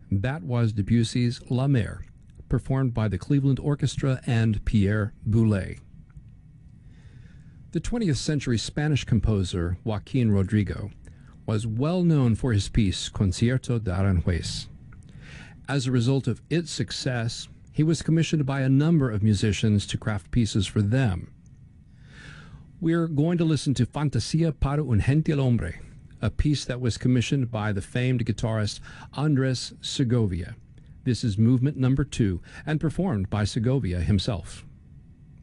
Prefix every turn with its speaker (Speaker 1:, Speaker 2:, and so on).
Speaker 1: That was Debussy's La Mer, performed by the Cleveland Orchestra and Pierre Boulez. The 20th century Spanish composer Joaquin Rodrigo was well known for his piece Concierto de Aranjuez. As a result of its success, he was commissioned by a number of musicians to craft pieces for them. We're going to listen to Fantasia para un gentil hombre, a piece that was commissioned by the famed guitarist Andres Segovia. This is movement number 2 and performed by Segovia himself.